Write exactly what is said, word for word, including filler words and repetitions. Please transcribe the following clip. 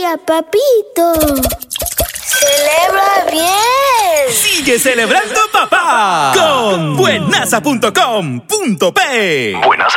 día, papito. ¡Celebra bien! ¡Sigue celebrando, papá! Con buenasa punto com punto pe. Buenasa.